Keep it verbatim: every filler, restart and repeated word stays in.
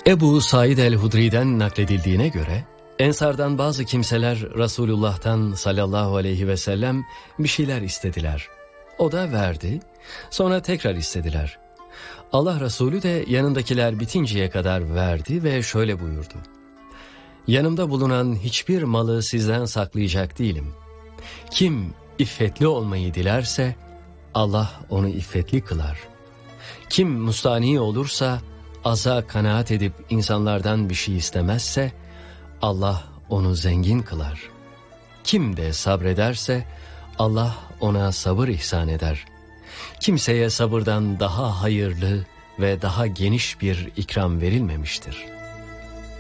Ebu Said el-Hudri'den nakledildiğine göre, Ensardan bazı kimseler Resulullah'tan sallallahu aleyhi ve sellem bir şeyler istediler. O da verdi, sonra tekrar istediler. Allah Resulü de yanındakiler bitinceye kadar verdi ve şöyle buyurdu: yanımda bulunan hiçbir malı sizden saklayacak değilim. Kim iffetli olmayı dilerse Allah onu iffetli kılar. Kim mustani olursa, aza kanaat edip insanlardan bir şey istemezse Allah onu zengin kılar. Kim de sabrederse Allah ona sabır ihsan eder. Kimseye sabırdan daha hayırlı ve daha geniş bir ikram verilmemiştir.